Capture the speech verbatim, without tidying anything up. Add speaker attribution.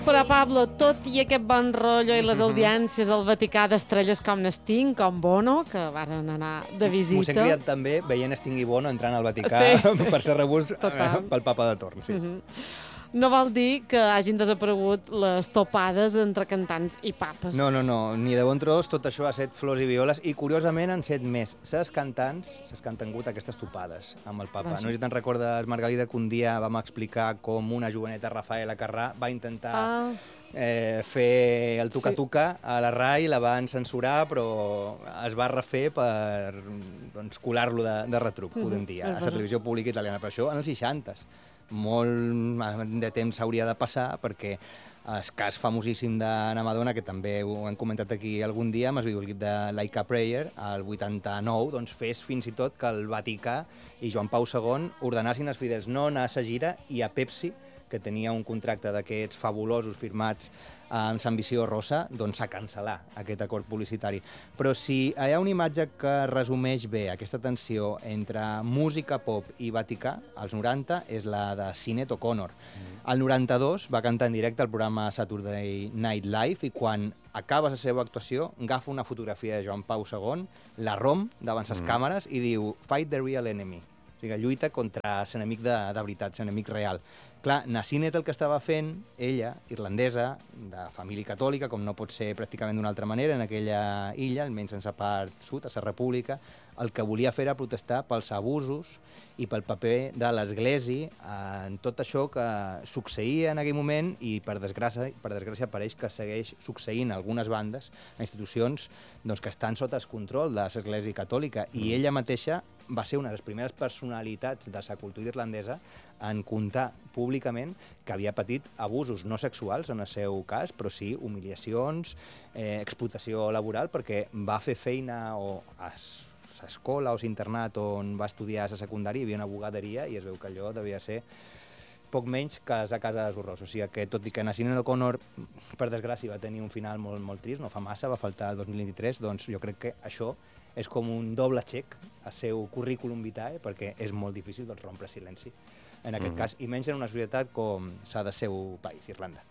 Speaker 1: Però, Pablo, tot i aquest bon rotllo i les audiències al Vaticà d'estrelles com Sting, com Bono, que varen anar de visita...
Speaker 2: M'ho he criat també veient Sting i Bono entrant al Vaticà
Speaker 1: sí.
Speaker 2: per ser rebuts
Speaker 1: Total.
Speaker 2: pel papa de torn. Sí.
Speaker 1: Mm-hmm. No vol dir que hagin desaparegut les topades entre cantants i papes.
Speaker 2: No, no, no. Ni de bon tros, tot això ha set flors i violes i, curiosament, han set més ses cantants, ses que han tingut aquestes topades amb el papa. Vaja. No sé si te'n recordes, Margalida, que un dia vam explicar com una joveneta Rafaela Carrà va intentar ah. eh, fer el tuca-tuca sí. a la R A I, la van censurar, però es va refer per doncs, colar-lo de, de retruc, mm-hmm. podem dir, a la televisió pública italiana. Per això en els seixantes. Molt de temps s'hauria de passar perquè el cas famosíssim d'Anna Madonna, que també ho hem comentat aquí algun dia, amb el videoclip de Like a Prayer, al vuitanta-nou, doncs fes fins i tot que el Vaticà i Joan Pau segon ordenassin als fidels no anar a la gira i a Pepsi, que tenia un contracte d'aquests fabulosos firmats amb l'ambició rossa, doncs a cancel·lar aquest acord publicitari. Però si hi ha una imatge que resumeix bé aquesta tensió entre música pop i Vaticà, als noranta, és la de Sinéad O'Connor. Mm. Al noranta-dos va cantar en directe al programa Saturday Night Live i quan acaba la seva actuació agafa una fotografia de Joan Pau segon, la rom davant les mm. càmeres i diu "Fight the real enemy". O sigui, lluita contra l'enemic de, de veritat, l'enemic real. Clar, na Sinéad el que estava fent, ella, irlandesa, de família catòlica, com no pot ser pràcticament d'una altra manera, en aquella illa, almenys en la part sud, a la república, el que volia fer era protestar pels abusos i pel paper de l'Església en tot això que succeïa en aquell moment i, per desgràcia, per desgràcia pareix que segueix succeint a algunes bandes, a institucions doncs, que estan sota el control de l'Església catòlica. I ella mateixa va ser una de les primeres personalitats de la cultura irlandesa en contar públicament que havia patit abusos no sexuals en el seu cas, però sí humiliacions, eh, explotació laboral, perquè va fer feina o a l'escola o l'internat on va estudiar a la secundària, hi havia una bugaderia i es veu que allò devia ser poc menys que a casa dels horrors. O sigui que, tot i que na Sinéad O'Connor, per desgràcia, va tenir un final molt, molt trist, no fa massa, va faltar el dos mil vint-i-tres, doncs jo crec que això és com un doble xec al seu currículum vitae, perquè és molt difícil doncs, rompre silenci en aquest mm-hmm. cas, i menys en una societat com s'ha de ser un país, Irlanda.